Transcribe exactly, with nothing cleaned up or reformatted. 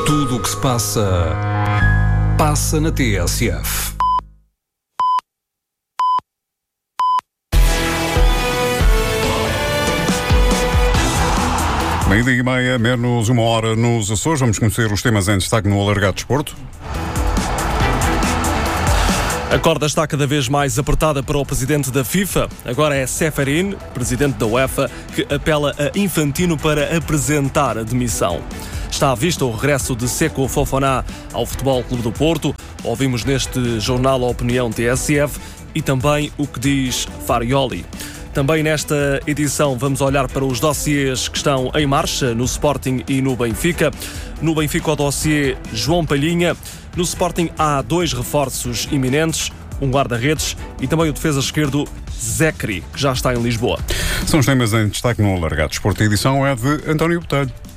Tudo o que se passa, passa na T S F. Meio-dia e meia, menos uma hora nos Açores. Vamos conhecer os temas em destaque no Alargado Desporto. A corda está cada vez mais apertada para o presidente da FIFA. Agora é Ceferin, presidente da UEFA, que apela a Infantino para apresentar a demissão. Está à vista o regresso de Seko Fofana ao Futebol Clube do Porto. Ouvimos neste jornal a opinião T S F e também o que diz Farioli. Também nesta edição vamos olhar para os dossiês que estão em marcha no Sporting e no Benfica. No Benfica o dossiê João Palhinha. No Sporting há dois reforços iminentes, um guarda-redes e também o defesa esquerdo Zecri, que já está em Lisboa. São os temas em destaque no Alargado Desporto. A edição é de António Botelho.